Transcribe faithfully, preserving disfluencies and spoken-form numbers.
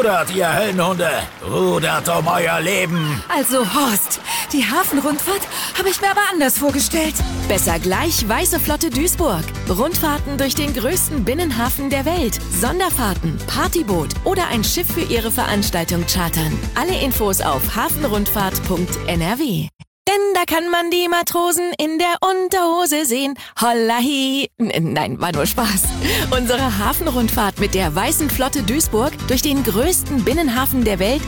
Rudert, ihr Höllenhunde! Rudert um euer Leben! Also Horst, die Hafenrundfahrt habe ich mir aber anders vorgestellt. Besser gleich Weiße Flotte Duisburg. Rundfahrten durch den größten Binnenhafen der Welt. Sonderfahrten, Partyboot oder ein Schiff für Ihre Veranstaltung chartern. Alle Infos auf hafenrundfahrt punkt n r w. Denn da kann man die Matrosen in der Unterhose sehen. Hollahi. N- Nein, war nur Spaß. Unsere Hafenrundfahrt mit der Weißen Flotte Duisburg durch den größten Binnenhafen der Welt